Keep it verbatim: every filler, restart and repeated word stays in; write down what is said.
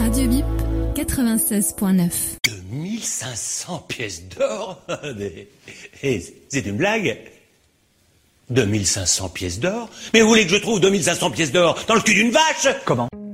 Radio Bip quatre-vingt-seize point neuf. deux mille cinq cents pièces d'or. C'est une blague. deux mille cinq cents pièces d'or? Mais vous voulez que je trouve deux mille cinq cents pièces d'or dans le cul d'une vache? Comment?